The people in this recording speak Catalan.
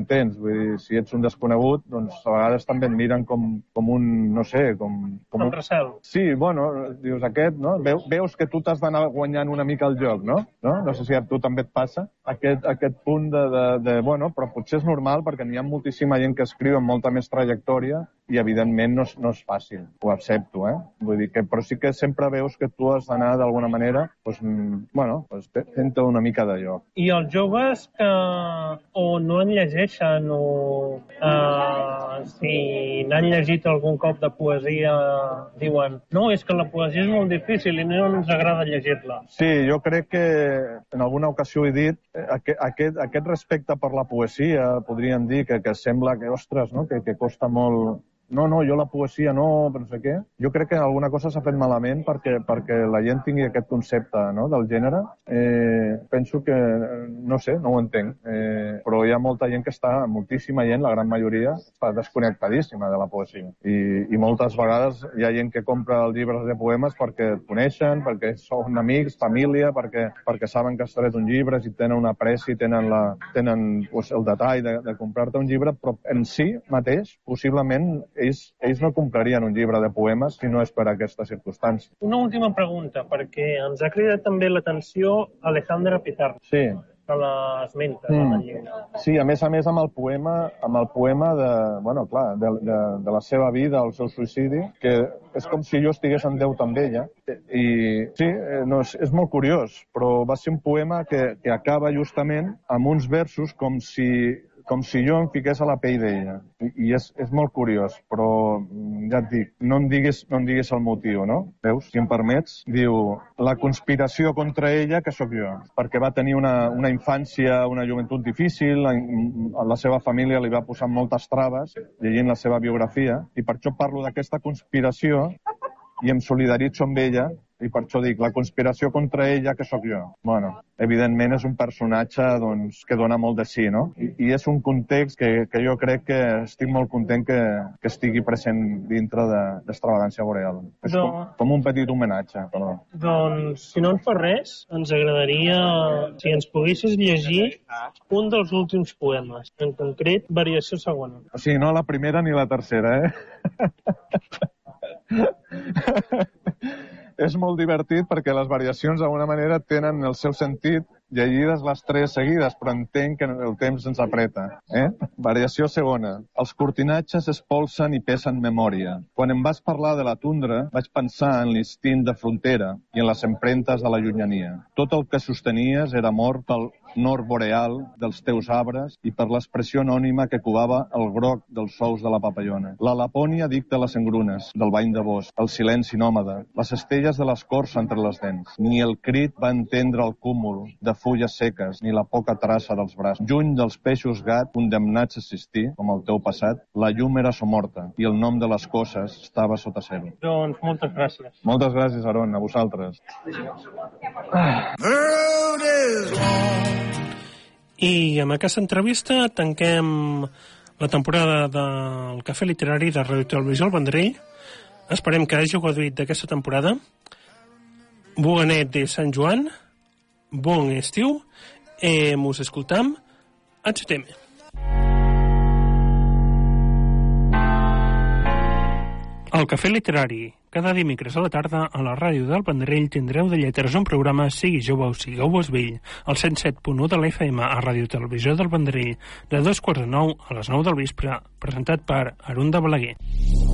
entens? Vull dir, si ets un desconegut, doncs a vegades també et miren com un, no sé, com un recel. Sí, bueno, dius aquest, no? Veus que tu t'has d'anar guanyant una mica el joc, no? No sé si a tu també et passa aquest punt de bueno, però potser és normal perquè n'hi ha moltíssima gent que escriu amb molta més trajectòria i, evidentment, no és fàcil. Ho accepto, Vull dir que, però sí que sempre veus que tu has d'anar, d'alguna manera, fent-te una mica de lloc. I els joves que o no en llegeixen o si n'han llegit algun cop de poesia diuen no, és que la poesia és molt difícil i no ens agrada llegir-la. Sí, jo crec que en alguna ocasió he dit aquest respecte per la poesia, podríem dir que sembla que, ostres, no? que costa molt. No, jo la poesia no, però no sé què. Jo crec que alguna cosa s'ha fet malament perquè la gent tingui aquest concepte, no, del gènere. Penso que, no sé, no ho entenc, però hi ha molta gent que moltíssima gent, la gran majoria, està desconnectadíssima de la poesia. I moltes vegades hi ha gent que compra els llibres de poemes perquè et coneixen, perquè són amics, família, perquè saben que has tret un llibre, i tenen una pressa i tenen el detall de comprar-te un llibre, però en si mateix, possiblement, ells no comprarien un llibre de poemes si no és per aquesta circumstància. Una última pregunta, perquè ens ha cridat també l'atenció Alejandra Pizarro. Sí. Que l'esmenta en el llibre. Sí, a més amb el poema de la seva vida, el seu suïcidi, que és com si jo estigués en deute amb ella. I sí, és molt curiós, però va ser un poema que acaba justament amb uns versos com si jo em fiqués a la pell d'ella. I és molt curiós, però ja et dic, no em diguis el motiu, no? Veus? Si em permets, diu la conspiració contra ella, que sóc jo, perquè va tenir una infància, una joventut difícil, la seva família li va posar moltes traves, llegint la seva biografia, i per això parlo d'aquesta conspiració i em solidaritzo amb ella, i per això dic, la conspiració contra ella, que sóc jo. Bueno, evidentment és un personatge que dona molt de sí, no? I és un context que jo crec que estic molt content que estigui present dintre d'Extravagància Boreal. És com un petit homenatge, perdó. Doncs, si no en fa res, ens agradaria, si ens poguessis llegir un dels últims poemes, en concret, Variació segona. O sigui, no la primera ni la tercera, És molt divertit perquè les variacions d'alguna manera tenen el seu sentit llegides les 3 seguides, però entenc que el temps ens apreta. Variació segona. Els cortinatges es polsen i pesen memòria. Quan em vas parlar de la tundra, vaig pensar en l'instint de frontera i en les empremtes de la llunyania. Tot el que sostenies era amor pel nord boreal dels teus arbres i per l'expressió anònima que covava el groc dels sous de la papallona. La Lapònia dicta les engrunes del bany de bosc, el silenci nòmada, les estelles de l'escorça entre les dents. Ni el crit va entendre el cúmul de fulles seques ni la poca traça dels braços. Lluny dels peixos gat condemnats a existir, com el teu passat, la llum era somorta i el nom de les coses estava sota zero. Doncs moltes gràcies. Moltes gràcies, Aaron, a vosaltres. I amb aquesta entrevista tanquem la temporada del Cafè Literari de Ràdio Televisió El Vendrell. Esperem que hàgiu gaudit d'aquesta temporada. Bona nit de Sant Joan. Bon estiu. Mos escoltam al setembre. El Cafè Literari. Cada dimecres a la tarda a la ràdio del Vendrell tindreu de lletres un programa Sigui jove o sigueu vos vell, al 107.1 de l'FM a Ràdio Televisió del Vendrell, de 2:45 a les 9 del vespre, presentat per Arun de Balaguer.